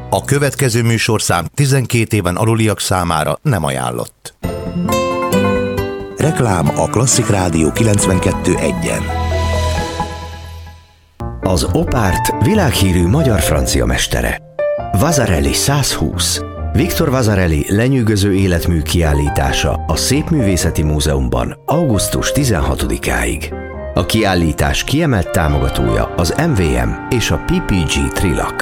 A következő műsorszám 12 éven aluliak számára nem ajánlott. Reklám a Klasszik Rádió 92.1-en. Az Opárt világhírű magyar-francia mestere. Vasarely 120. Viktor Vasarely lenyűgöző életmű kiállítása a Szépművészeti Múzeumban augusztus 16-áig. A kiállítás kiemelt támogatója az MVM és a PPG Trilak.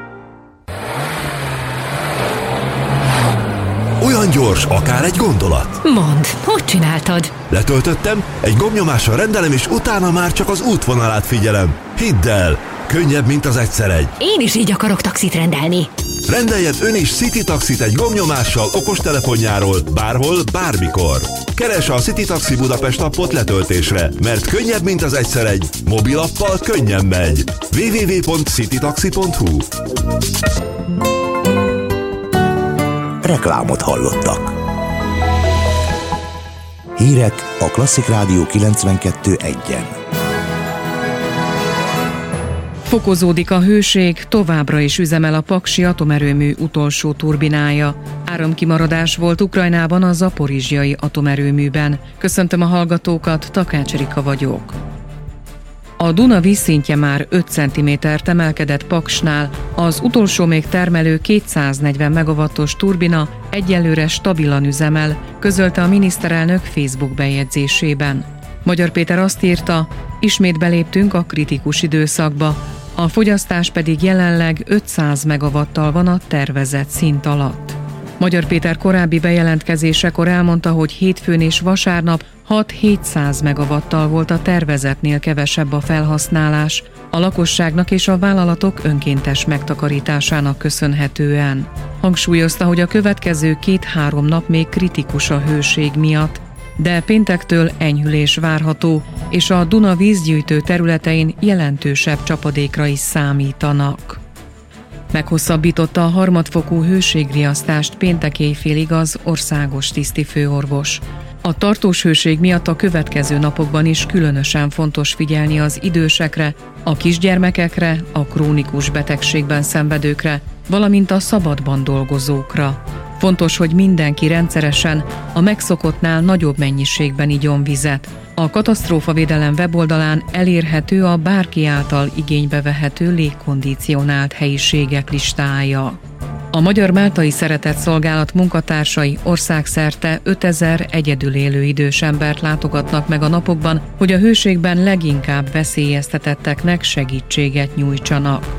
Olyan gyors, akár egy gondolat. Mondd, hogy csináltad? Letöltöttem, egy gombnyomással rendelem, és utána már csak az útvonalát figyelem. Hidd el, könnyebb, mint az egyszer egy. Én is így akarok taxit rendelni. Rendeljen ön is City Taxit egy gombnyomással okostelefonjáról, bárhol, bármikor. Keresse a City Taxi Budapest appot letöltésre, mert könnyebb, mint az egyszer egy. Mobilappal könnyen megy. www.citytaxi.hu. Reklámot hallottak. Hírek a Klasszik Rádió 92.1-en. Fokozódik a hőség, továbbra is üzemel a Paksi atomerőmű utolsó turbinája. Áramkimaradás volt Ukrajnában a Zaporizsjai atomerőműben. Köszöntöm a hallgatókat, Takács Erika vagyok. A Duna vízszintje már 5 cm-t emelkedett Paksnál, az utolsó még termelő 240 megawattos turbina egyelőre stabilan üzemel, közölte a miniszterelnök Facebook bejegyzésében. Magyar Péter azt írta, ismét beléptünk a kritikus időszakba, a fogyasztás pedig jelenleg 500 megawattal van a tervezett szint alatt. Magyar Péter korábbi bejelentkezésekor elmondta, hogy hétfőn és vasárnap 6-700 megawattal volt a tervezetnél kevesebb a felhasználás, a lakosságnak és a vállalatok önkéntes megtakarításának köszönhetően. Hangsúlyozta, hogy a következő 2-3 nap még kritikus a hőség miatt, de péntektől enyhülés várható, és a Duna vízgyűjtő területein jelentősebb csapadékra is számítanak. Meghosszabbította a harmadfokú hőségriasztást péntek éjfélig az országos tisztifőorvos. A tartós hőség miatt a következő napokban is különösen fontos figyelni az idősekre, a kisgyermekekre, a krónikus betegségben szenvedőkre, valamint a szabadban dolgozókra. Fontos, hogy mindenki rendszeresen, a megszokottnál nagyobb mennyiségben igyon vizet. A katasztrófavédelem weboldalán elérhető a bárki által igénybe vehető légkondicionált helyiségek listája. A Magyar Máltai Szeretetszolgálat munkatársai országszerte 5000 egyedül élő idős embert látogatnak meg a napokban, hogy a hőségben leginkább veszélyeztetetteknek segítséget nyújtsanak.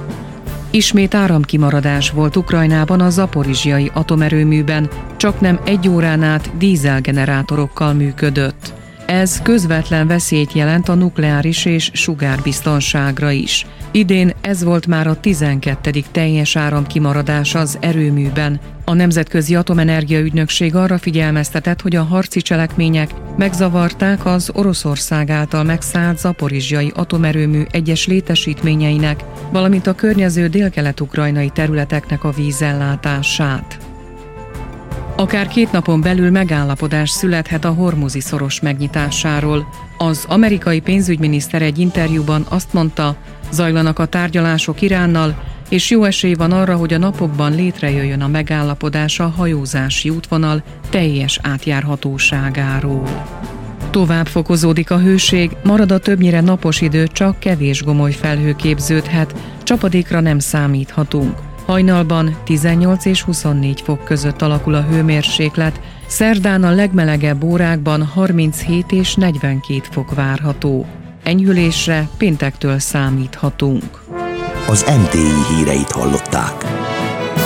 Ismét áramkimaradás volt Ukrajnában a Zaporizsjai atomerőműben, csaknem 1 órán át dízelgenerátorokkal működött. Ez közvetlen veszélyt jelent a nukleáris és sugárbiztonságra is. Idén ez volt már a 12. teljes áramkimaradás az erőműben. A Nemzetközi Atomenergia Ügynökség arra figyelmeztetett, hogy a harci cselekmények megzavarták az Oroszország által megszállt Zaporizsjai atomerőmű egyes létesítményeinek, valamint a környező délkelet-ukrajnai területeknek a vízellátását. Akár 2 napon belül megállapodás születhet a Hormuzi szoros megnyitásáról. Az amerikai pénzügyminiszter egy interjúban azt mondta, zajlanak a tárgyalások Iránnal, és jó esély van arra, hogy a napokban létrejöjjön a megállapodás a hajózási útvonal teljes átjárhatóságáról. Tovább fokozódik a hőség, marad a többnyire napos idő, csak kevés gomoly felhő képződhet, csapadékra nem számíthatunk. Hajnalban 18 és 24 fok között alakul a hőmérséklet, szerdán a legmelegebb órákban 37 és 42 fok várható. Enyhülésre péntektől számíthatunk. Az MTI híreit hallották.